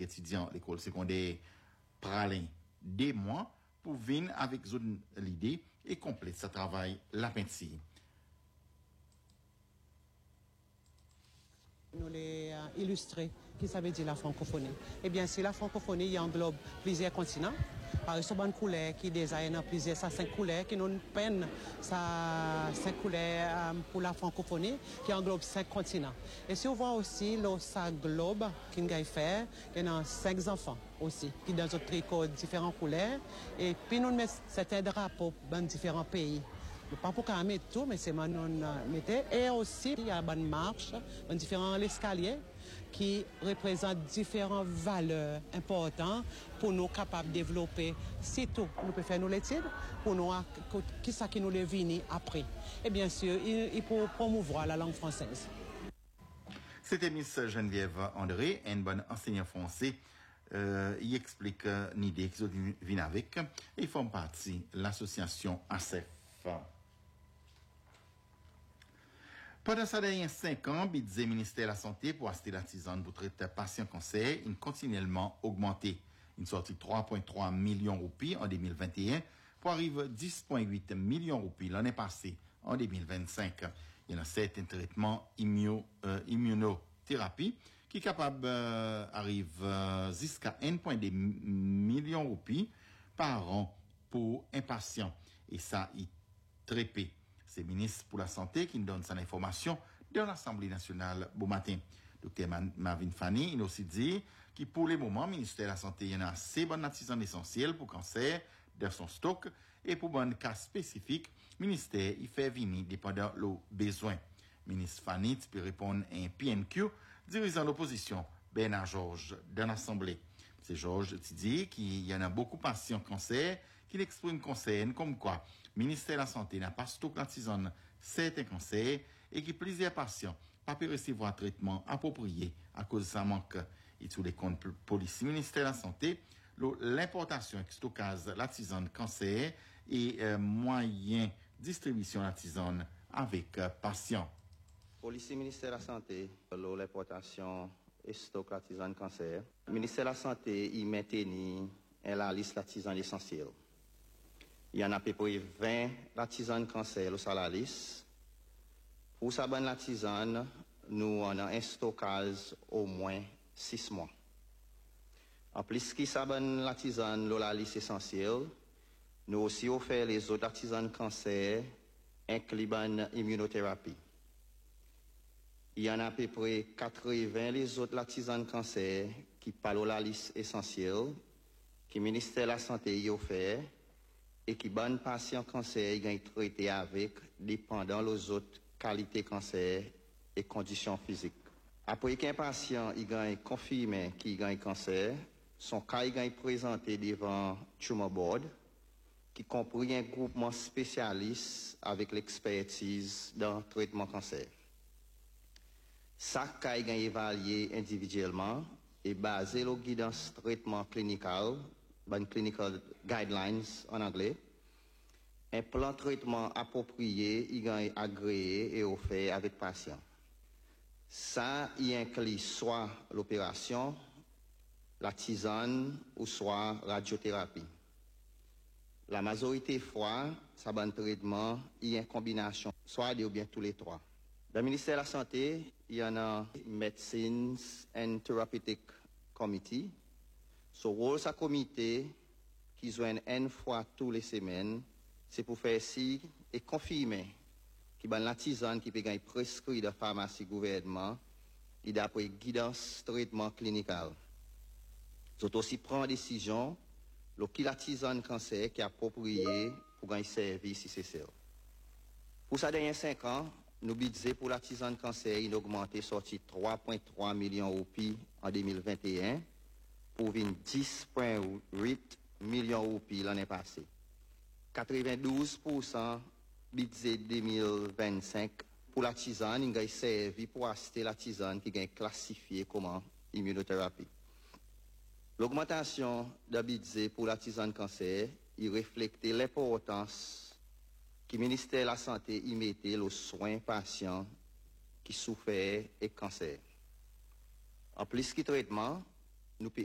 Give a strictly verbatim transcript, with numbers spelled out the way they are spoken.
étudiants l'école secondaire Pralin des mois pour venir avec zone l'idée et complète ce travail la peinture. Nous les euh, illustrer qui ça veut dire la francophonie. Eh bien, si la francophonie y englobe plusieurs continents, par exemple, une couleur qui désigne plusieurs, ça cinq couleurs qui nous peignent ça cinq couleurs euh, pour la francophonie qui englobe cinq continents. Et si on voit aussi le ça globe qui nous fait, il y a cinq enfants aussi qui dans un tricot différentes couleurs et puis nous mettons certains drapeaux dans différents pays. Pas pour qu'on mette tout, mais c'est maintenant mettez. Et aussi, il y a une marche, un différent escalier qui représente différentes valeurs importantes pour nous capables de développer. Si tout, nous pouvons faire nos études pour nous, qui ça qui nous les vient après. Et bien sûr, il, il faut promouvoir la langue française. C'était Miss Geneviève André, une bonne enseignante français. Euh, il explique euh, une idée qu'ils viennent avec et ils font partie de l'association A C E F. Pendant ça, dernière cinq ans, le budget ministère de la Santé pour assister la tisane pour traiter patients cancer, il continuellement augmenté. Il sorti trois virgule trois millions de roupies en deux mille vingt et un pour arriver à dix virgule huit millions de roupies l'année passée, en deux mille vingt-cinq. Il y a certains traitements immuno, euh, immunothérapie qui est capable d'arriver euh, jusqu'à un virgule deux millions de roupies par an pour un patient. Et ça, il trépé. C'est le ministre pour la Santé qui nous donne cette information dans l'Assemblée nationale bon matin. Docteur Marvin Fanny, il a aussi dit que pour le moment, le ministère de la Santé, il y en a assez bonnes tisane essentielles pour cancer dans son stock et pour un cas spécifique, le ministère il fait venir dépendant le besoin. Le ministre Fanny peut répondre à un P N Q dirigeant l'opposition, Bernard Georges, dans l'Assemblée. C'est Georges qui dit qu'il y en a beaucoup de patients cancer qui l'expriment conseil comme quoi le ministère de la Santé n'a pas stocké la tisane certains cancers et que plusieurs patients pas pu recevoir un traitement approprié à cause de ça manque. Et tous les comptes police ministère de la Santé, l'importation et stockage de la tisane cancer et euh, moyen distribution de la tisane avec euh, patients. Police ministère de la Santé, l'importation et stock la tisane cancer. Le ministère de la Santé, il maintenit la liste de la tisane essentielle. Il y en a à peu près vingt la tisane cancer au la liste. Pour ça, la tisane, nous on a un stockage au moins six mois. En plus, qui ça la tisane la liste essentielle, nous aussi offert les autres tisanes cancer, incluant immunothérapie. Il y en a à peu près quatre-vingts les autres tisanes cancer qui parlent la liste essentielle, que le ministère de la Santé y offert et qui bonne patient cancer gagne traité avec dépendant les autres qualités cancer et conditions physiques. Après qu'un patient il gagne confirmé qu'il gagne cancer, son cas il gagne présenté devant tumor board qui comprend un groupement spécialiste avec l'expertise dans le traitement cancer. Chaque cas il gagne évalué individuellement et basé sur le guidance traitement clinical, ben clinical guidelines en anglais. Un plan de traitement approprié, il est agréé et offert avec patient. Ça, il inclut soit l'opération, la tisane ou soit radiothérapie. La majorité fois, ça un traitement, il y a une combinaison, soit deux ou bien tous les trois. Dans le ministère de la Santé, il y en a Medicines and Therapeutic Committee. Ce rôle, ce comité, qui joue une fois tous les semaines, c'est pour faire ci et confirmer qu'il y a la tisane qui peut être prescrit de pharmacie gouvernement et d'après guidance traitement clinical. Ils aussi prendre décision le qui la tisane cancer qui est approprié pour gagner service si c'est ça. Pour ça dernière cinq ans, nous budget pour la tisane cancer il a augmenté sorti trois virgule trois millions de roupies en deux mille vingt et un pour venir dix virgule huit millions de roupies l'année passée. quatre-vingt-douze pour cent budget deux mille vingt-cinq pour la tisane, il a servi pour assister la tisane qui est classifiée comme immunothérapie. L'augmentation de budget pour la tisane cancer, il reflète l'importance que le ministère de la Santé y mettait aux soins patients qui souffrent de cancer. En plus que traitement, nous pouvons